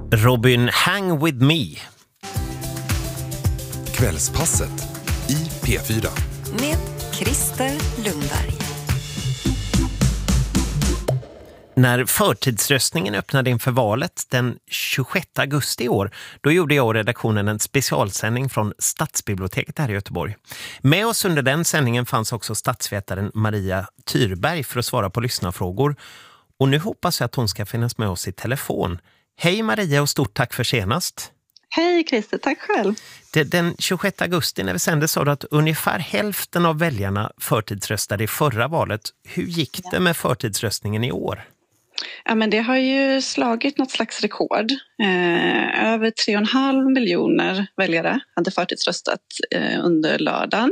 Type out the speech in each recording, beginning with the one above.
Robin, Hang With Me. Kvällspasset i P4. Med Christer Lundberg. När förtidsröstningen öppnade inför valet den 26 augusti i år, då gjorde jag och redaktionen en specialsändning från Stadsbiblioteket här i Göteborg. Med oss under den sändningen fanns också statsvetaren Maria Tyrberg för att svara på lyssnarfrågor. Och nu hoppas jag att hon ska finnas med oss i telefon. Hej Maria och stort tack för senast. Hej Christer, tack själv. Den 26 augusti när vi sände sa du att ungefär hälften av väljarna förtidsröstade i förra valet. Hur gick det med förtidsröstningen i år? Ja, men det har ju slagit något slags rekord. Över 3,5 miljoner väljare hade förtidsröstat under lördagen.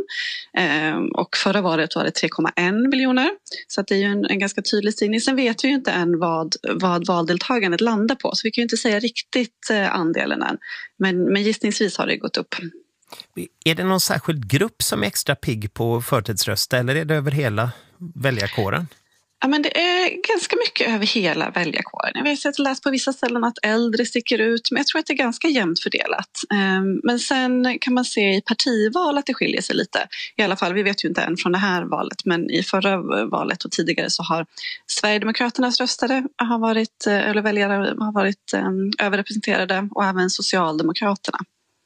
Och förra valet var det 3,1 miljoner. Så att det är ju en ganska tydlig stigning. Sen vet vi ju inte än vad valdeltagandet landar på. Så vi kan ju inte säga riktigt andelen än. Men gissningsvis har det gått upp. Är det någon särskild grupp som är extra pigg på förtidsrösta eller är det över hela väljarkåren? Ja, men det är ganska mycket över hela väljarkåren. Jag vet att jag läst på vissa ställen att äldre sticker ut, men jag tror att det är ganska jämnt fördelat. Men sen kan man se i partival att det skiljer sig lite. I alla fall, vi vet ju inte än från det här valet, men i förra valet och tidigare så har Sverigedemokraternas röstare väljare har varit överrepresenterade och även Socialdemokraterna.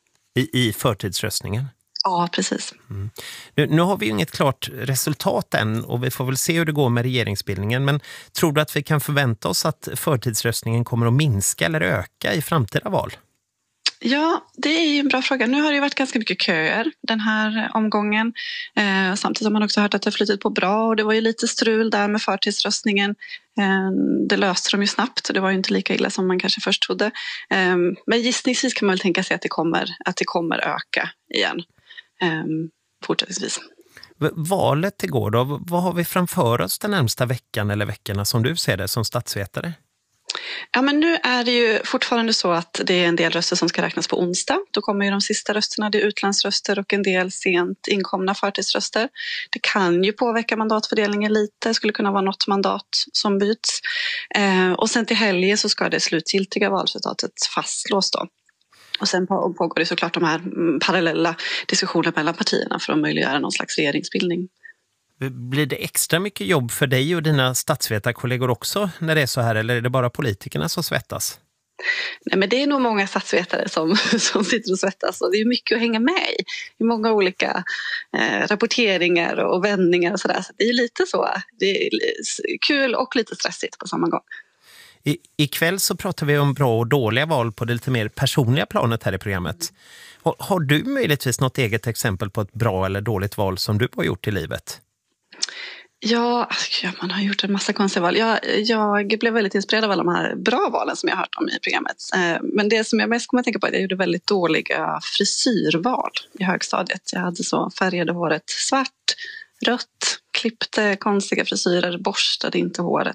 I förtidsröstningen? Ja, precis. Mm. Nu har vi ju inget klart resultat än och vi får väl se hur det går med regeringsbildningen. Men tror du att vi kan förvänta oss att förtidsröstningen kommer att minska eller öka i framtida val? Ja, det är ju en bra fråga. Nu har det ju varit ganska mycket köer den här omgången. Samtidigt har man också hört att det har flyttat på bra och det var ju lite strul där med förtidsröstningen. Det löste de ju snabbt och det var ju inte lika illa som man kanske först trodde. Men gissningsvis kan man väl tänka sig att det kommer öka igen fortsättningsvis. Valet igår då, vad har vi framför oss den närmsta veckan eller veckorna som du ser det som statsvetare? Ja, men nu är det ju fortfarande så att det är en del röster som ska räknas på onsdag. Då kommer ju de sista rösterna, det är utlandsröster och en del sent inkomna förtidsröster. Det kan ju påverka mandatfördelningen lite, det skulle kunna vara något mandat som byts. Och sen till helgen så ska det slutgiltiga valresultatet fastslås då. Och sen pågår det såklart de här parallella diskussionerna mellan partierna för att möjliggöra någon slags regeringsbildning. Blir det extra mycket jobb för dig och dina statsvetarkollegor också när det är så här eller är det bara politikerna som svettas? Nej, men det är nog många statsvetare som sitter och svettas och det är mycket att hänga med i. Det är många olika rapporteringar och vändningar och sådär. Så det är lite så, det är kul och lite stressigt på samma gång. Ikväll så pratar vi om bra och dåliga val på det lite mer personliga planet här i programmet. Har du möjligtvis något eget exempel på ett bra eller dåligt val som du har gjort i livet? Ja, man har gjort en massa konstiga val. Jag blev väldigt inspirerad av alla de här bra valen som jag har hört om i programmet. Men det som jag mest kommer att tänka på är att jag gjorde väldigt dåliga frisyrval i högstadiet. Jag hade så färgade håret svart, rött, klippte konstiga frisyrer, borstade inte håret.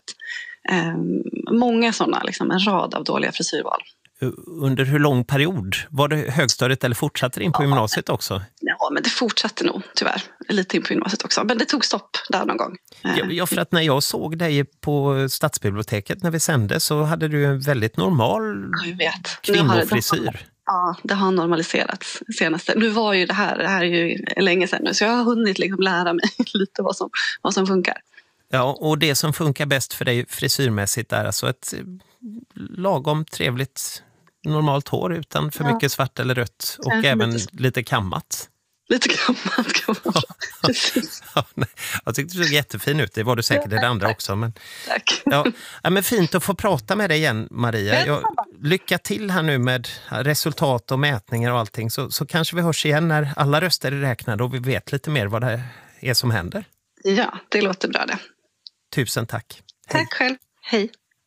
Många sådana, liksom en rad av dåliga frisyrval. Under hur lång period? Var det högstadiet eller fortsatte det in på gymnasiet också? Ja, men det fortsatte nog tyvärr. Lite in på gymnasiet också. Men det tog stopp där någon gång. Ja, för att när jag såg dig på Stadsbiblioteket när vi sände så hade du en väldigt normal kvinnofrisyr. Ja, det har normaliserats senaste. Nu var ju det här är ju länge sedan nu så jag har hunnit liksom lära mig lite vad som funkar. Ja, och det som funkar bäst för dig frisyrmässigt är alltså ett lagom trevligt normalt hår utan för mycket svart eller rött och även lite kammat. Lite kammat kan man jag tyckte du såg jättefin ut, det var du säkert i det andra också. Men, tack. Ja, men fint att få prata med dig igen Maria. Lycka till här nu med resultat och mätningar och allting så kanske vi hörs igen när alla röster är räknade och vi vet lite mer vad det är som händer. Ja, det låter bra det. Tusen tack. Tack själv. Hej.